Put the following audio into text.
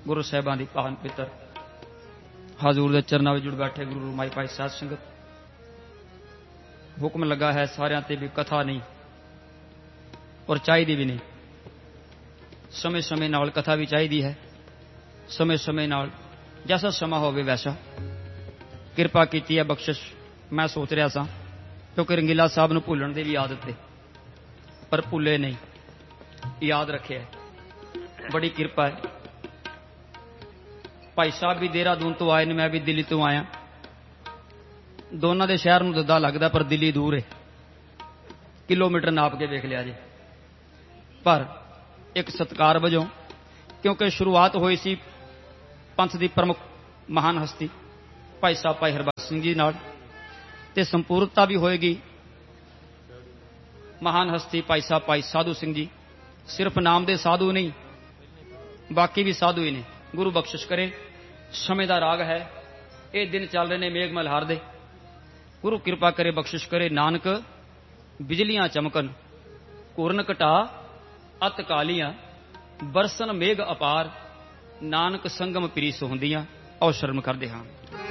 गुरु साहिबां दी पावन पितर हजूर दे चरनां विच जुड़ बैठे गुरु रूमाई भाई साध संगत, हुक्म लगा है सारियां ते भी कथा नहीं और चाहिदी भी नहीं। समय समय नाल कथा भी चाहिदी है, समय समय नाल जैसा समा होवे वैसा। किरपा कीती है बख्शिश। मैं सोच रहा सा क्योंकि रंगीला साहब नूं भुल्लण दी भी आदत है, पर भुल्ले नहीं, याद रखे है। बड़ी किरपा है। भाई साहब भी देहरादून तो आए ने, मैं भी दिल्ली तो आया। दोनों के शहर में ददा लगता पर दिल्ली दूर है, किलोमीटर नाप के वेख लिया जी। पर एक सत्कार वजों, क्योंकि शुरुआत हुई सी पंथ की प्रमुख महान हस्ती भाई साहब भाई हरबंस सिंह जी नाल, ते संपूर्णता भी होएगी महान हस्ती भाई साहब भाई साधु सिंह जी। सिर्फ नाम दे साधु नहीं, बाकी भी साधु ही ने। गुरु बख्शिश करे। समय का राग है, ये दिन चल रहे ने मेघ मल्हार दे। गुरु कृपा करे बख्शिश करे। नानक बिजलियां चमकन, घुरन घटा अत कालियां, बरसन मेघ अपार, नानक संगम प्री सोहंदियां। आओ शर्म करदे हां।